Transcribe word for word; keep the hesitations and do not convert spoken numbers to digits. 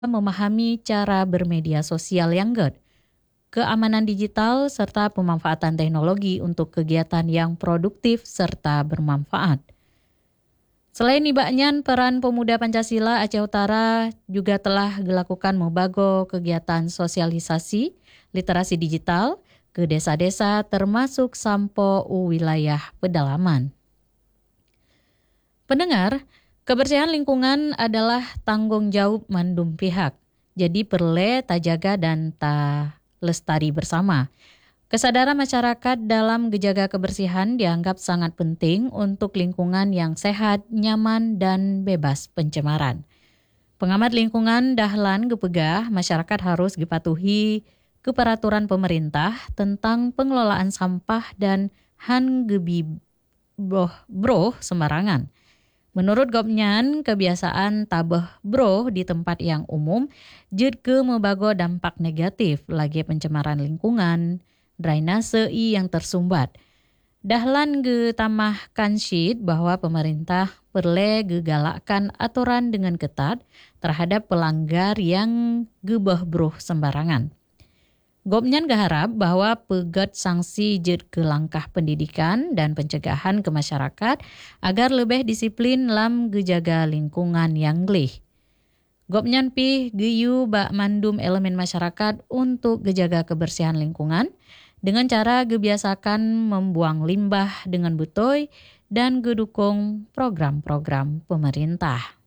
memahami cara bermedia sosial yang good, keamanan digital, serta pemanfaatan teknologi untuk kegiatan yang produktif serta bermanfaat. Selain ibaknyan peran pemuda Pancasila Aceh Utara juga telah dilakukan membago kegiatan sosialisasi literasi digital ke desa-desa termasuk sampo u wilayah pedalaman. Pendengar, kebersihan lingkungan adalah tanggung jawab mandum pihak. Jadi perle ta jaga dan ta lestari bersama. Kesadaran masyarakat dalam menjaga kebersihan dianggap sangat penting untuk lingkungan yang sehat, nyaman, dan bebas pencemaran. Pengamat lingkungan dahlan gepegah masyarakat harus dipatuhi keperaturan pemerintah tentang pengelolaan sampah dan han gebi broh, broh sembarangan. Menurut Gopnyan, kebiasaan tabeh broh di tempat yang umum jid ke membago dampak negatif lagi pencemaran lingkungan, drainase i yang tersumbat. Dahlan ge tambahkan syid bahwa pemerintah perle gegalakkan aturan dengan ketat terhadap pelanggar yang gebeh broh sembarangan. Gopnyan berharap bahwa pegat sanksi jid ke langkah pendidikan dan pencegahan ke masyarakat agar lebih disiplin dalam gejaga lingkungan yang glih. Gopnyan pih geyu bak mandum elemen masyarakat untuk gejaga kebersihan lingkungan dengan cara gebiasakan membuang limbah dengan butoy dan gedukung program-program pemerintah.